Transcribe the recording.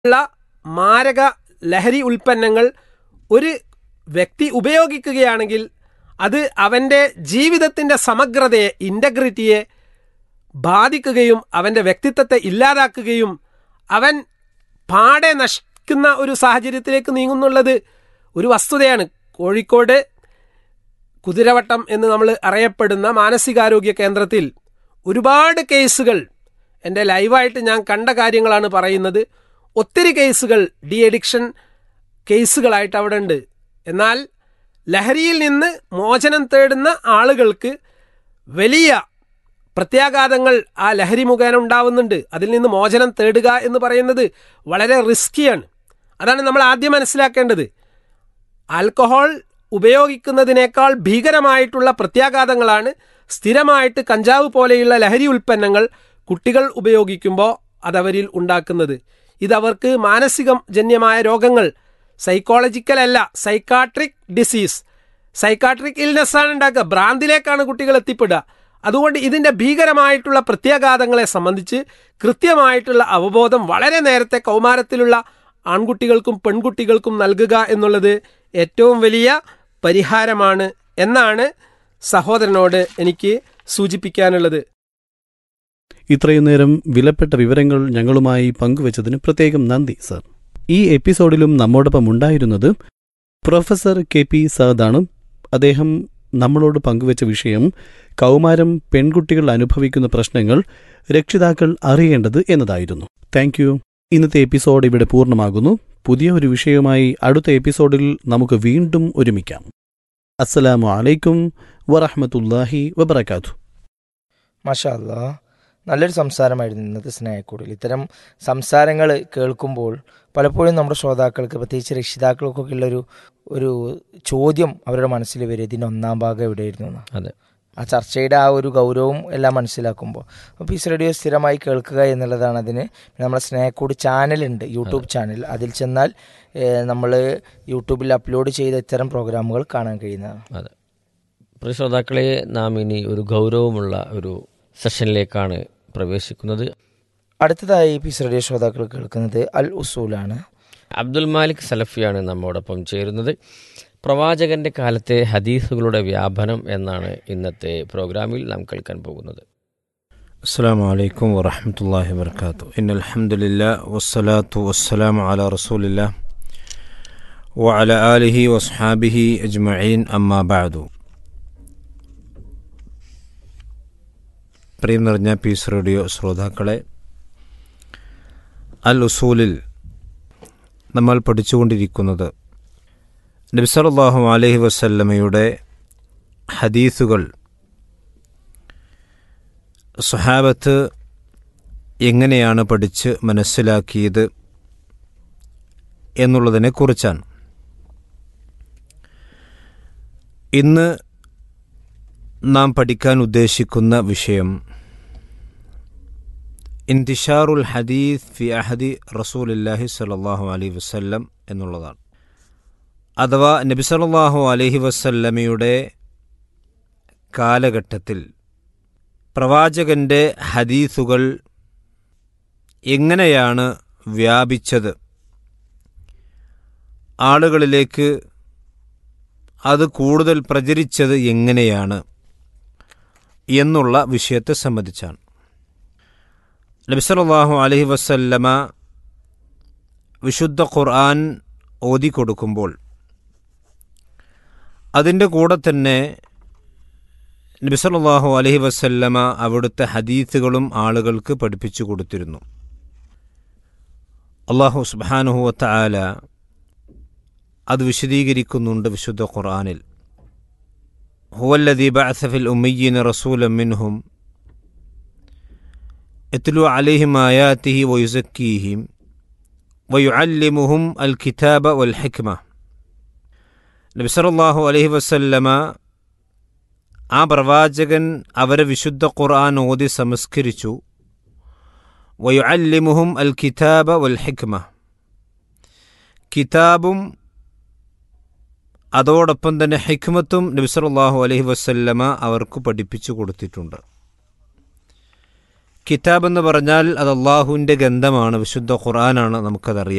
ഉള്ള മാരക ലഹരി ഉൽപ്പന്നങ്ങൾ ഒരു വ്യക്തി ഉപയോഗിക്കുകയാണെങ്കിൽ അത് അവൻ്റെ ജീവിതത്തിൻ്റെ സമഗ്രതയെ, ഇൻ്റഗ്രിറ്റിയെ ബാധിക്കുകയും അവൻ്റെ വ്യക്തിത്വത്തെ ഇല്ലാതാക്കുകയും അവൻ പാടെ നശിക്കുന്ന ഒരു സാഹചര്യത്തിലേക്ക് നീങ്ങുന്നുള്ളത് ഒരു വസ്തുതയാണ്. കോഴിക്കോട് കുതിരവട്ടം എന്ന് നമ്മൾ അറിയപ്പെടുന്ന മാനസികാരോഗ്യ കേന്ദ്രത്തിൽ ഒരുപാട് കേസുകൾ, എൻ്റെ ലൈവായിട്ട് ഞാൻ കണ്ട കാര്യങ്ങളാണ് പറയുന്നത്, ഒത്തിരി കേസുകൾ ഡി അഡിക്ഷൻ കേസുകളായിട്ട് അവിടെ ഉണ്ട്. എന്നാൽ ലഹരിയിൽ നിന്ന് മോചനം തേടുന്ന ആളുകൾക്ക് വലിയ പ്രത്യാഘാതങ്ങൾ ആ ലഹരി മുഖേന ഉണ്ടാവുന്നുണ്ട്. അതിൽ നിന്ന് മോചനം തേടുക എന്ന് പറയുന്നത് വളരെ റിസ്കിയാണ്. അതാണ് നമ്മൾ ആദ്യം മനസ്സിലാക്കേണ്ടത്. ആൽക്കഹോൾ ഉപയോഗിക്കുന്നതിനേക്കാൾ ഭീകരമായിട്ടുള്ള പ്രത്യാഘാതങ്ങളാണ് സ്ഥിരമായിട്ട് കഞ്ചാവ് പോലെയുള്ള ലഹരി ഉൽപ്പന്നങ്ങൾ കുട്ടികൾ ഉപയോഗിക്കുമ്പോൾ അതവരിൽ ഉണ്ടാക്കുന്നത്. ഇതവർക്ക് മാനസികജന്യമായ രോഗങ്ങൾ, സൈക്കോളജിക്കൽ അല്ല, സൈക്കാട്രിക് ഡിസീസ്, സൈക്കാട്രിക് ഇൽനെസ്സാണ് ഉണ്ടാക്കുക. ഭ്രാന്തിലേക്കാണ് കുട്ടികൾ എത്തിപ്പെടുക. അതുകൊണ്ട് ഇതിൻ്റെ ഭീകരമായിട്ടുള്ള പ്രത്യാഘാതങ്ങളെ സംബന്ധിച്ച് കൃത്യമായിട്ടുള്ള അവബോധം വളരെ നേരത്തെ കൗമാരത്തിലുള്ള ആൺകുട്ടികൾക്കും പെൺകുട്ടികൾക്കും നൽകുക എന്നുള്ളത് ഏറ്റവും വലിയ പരിഹാരമാണ് എന്നാണ് സഹോദരനോട് എനിക്ക് സൂചിപ്പിക്കാനുള്ളത്. ഇത്രയും നേരം വിലപ്പെട്ട വിവരങ്ങൾ ഞങ്ങളുമായി പങ്കുവച്ചതിന് പ്രത്യേകം നന്ദി സർ. ഈ എപ്പിസോഡിലും നമ്മോടൊപ്പം ഉണ്ടായിരുന്നത് പ്രൊഫസർ KP സഅദാണ്. അദ്ദേഹം നമ്മളോട് പങ്കുവച്ച വിഷയം കൗമാരം പെൺകുട്ടികൾ അനുഭവിക്കുന്ന പ്രശ്നങ്ങൾ രക്ഷിതാക്കൾ അറിയേണ്ടത് എന്നതായിരുന്നു. Thank you. ഇന്നത്തെ എപ്പിസോഡ് ഇവിടെ പൂർണ്ണമാകുന്നു. പുതിയ ഒരു വിഷയവുമായി അടുത്ത എപ്പിസോഡിൽ നമുക്ക് വീണ്ടും ഒരുമിക്കാം. അസ്സലാമു അലൈക്കും വറഹ്മത്തുള്ളാഹി വബറകാതുഹു. മാഷാ അല്ലാ, നല്ലൊരു സംസാരമായിരുന്നു ഇന്നത്തെ സ്നേഹക്കൂടിൽ. ഇത്തരം സംസാരങ്ങൾ കേൾക്കുമ്പോൾ പലപ്പോഴും നമ്മുടെ ശ്രോതാക്കൾക്ക്, പ്രത്യേകിച്ച് രക്ഷിതാക്കൾക്കൊക്കെ ഉള്ളൊരു ചോദ്യം അവരുടെ മനസ്സിൽ വരും, ഇതിൻ്റെ ഒന്നാം ഭാഗം എവിടെയായിരുന്നു എന്ന്. അതെ, ആ ചർച്ചയുടെ ആ ഒരു ഗൗരവം എല്ലാം മനസ്സിലാക്കുമ്പോൾ അപ്പോൾ ഈ റേഡിയോ സ്ഥിരമായി കേൾക്കുക എന്നുള്ളതാണ് അതിന്. നമ്മുടെ സ്നേഹക്കൂട് ചാനലുണ്ട്, യൂട്യൂബ് ചാനൽ. അതിൽ ചെന്നാൽ നമ്മൾ യൂട്യൂബിൽ അപ്ലോഡ് ചെയ്ത ഇത്തരം പ്രോഗ്രാമുകൾ കാണാൻ കഴിയുന്നതാണ്. അതെ. പ്രിയ ശ്രോതാക്കളെ, നാം ഇനി ഒരു ഗൗരവമുള്ള ഒരു സെഷനിലേക്കാണ് പ്രവേശിക്കുന്നത്. അടുത്തതായി പീസ് റേഡിയോ ശ്രോതാക്കൾ കേൾക്കുന്നത് അൽ ഉസൂലാണ്. അബ്ദുൽ മാലിക് സലഫിയാണ് നമ്മോടൊപ്പം ചേരുന്നത്. പ്രവാചകന്റെ കാലത്തെ ഹദീസുകളുടെ വ്യാപനം എന്നാണ് ഇന്നത്തെ പ്രോഗ്രാമിൽ നാം കേൾക്കാൻ പോകുന്നത്. അസ്സലാമു അലൈക്കും വറഹ്മത്തുള്ളാഹി വബറകാതുഹു. ഇന്നൽ ഹംദുലില്ലാഹി വസ്സലാത്തു വസ്സലാമു അലാ റസൂലില്ലാഹി വഅലാ ആലിഹി വസ്ഹാബിഹി അജ്മഈൻ. അമ്മാ ബഅദു. പ്രിയം നിറഞ്ഞ പീസ് റേഡിയോ ശ്രോതാക്കളെ, അൽ ഉസൂലിൽ നമ്മൾ പഠിച്ചുകൊണ്ടിരിക്കുന്നത് നബി സല്ലല്ലാഹു അലൈഹി വസല്ലമയുടെ ഹദീസുകൾ സ്വഹാബത്ത് എങ്ങനെയാണ് പഠിച്ച് മനസ്സിലാക്കിയത് എന്നുള്ളതിനെക്കുറിച്ചാണ്. ഇന്ന് നാം പഠിക്കാൻ ഉദ്ദേശിക്കുന്ന വിഷയം ഇന്തിഷാറുൽ ഹദീസ് ഫി അഹദി റസൂലില്ലാഹി സ്വല്ലല്ലാഹു അലൈഹി വസല്ലം എന്നുള്ളതാണ്. അഥവാ നബി സല്ലല്ലാഹു അലൈഹി വസല്ലമയുടെ കാലഘട്ടത്തിൽ പ്രവാചകൻ്റെ ഹദീസുകൾ എങ്ങനെയാണ് വ്യാപിച്ചത്, ആളുകളിലേക്ക് അത് കൂടുതൽ പ്രചരിച്ചത് എങ്ങനെയാണ് എന്നുള്ള വിഷയത്തെ സംബന്ധിച്ചാണ്. നബി സല്ലല്ലാഹു അലൈഹി വസല്ലമ വിശുദ്ധ ഖുർആൻ ഓതിക്കൊടുക്കുമ്പോൾ അതിൻ്റെ കൂടെ തന്നെ നബി സല്ലല്ലാഹു അലൈഹി വസല്ലമ അവിടുത്തെ ഹദീസുകളും ആളുകൾക്ക് പഠിപ്പിച്ചു കൊടുത്തിരുന്നു. അല്ലാഹു സുബ്ഹാനഹു വ തആല അത് വിശദീകരിക്കുന്നുണ്ട് വിശുദ്ധ ഖുർആനിൽ. ഹുവല്ലദീ ബഅസ ഫിൽ ഉമ്മയ്യീന റസൂലൻ മിൻഹും യത്ലു അലൈഹിം ആയാതിഹി വയുസക്കീഹിം വയുഅല്ലിമുഹും അൽ കിതാബ വൽ ഹിക്മ. നബി സല്ലല്ലാഹു അലൈഹി വസല്ലമ ആ പ്രവാചകൻ അവരെ വിശുദ്ധ ഖുർആൻ ഓതി സംസ്കരിച്ചു. വയുഅല്ലിമുഹും അൽ കിതാബ വൽ ഹിക്മ, കിതാബും അതോടൊപ്പം തന്നെ ഹിക്മത്തും നബി സല്ലല്ലാഹു അലൈഹി വസല്ലമ അവർക്ക് പഠിപ്പിച്ചു കൊടുത്തിട്ടുണ്ട്. കിതാബ് എന്ന് പറഞ്ഞാൽ അത് അള്ളാഹുവിൻ്റെ ഗ്രന്ഥമാണ്, വിശുദ്ധ ഖുർആനാണ്, നമുക്കതറിയാം.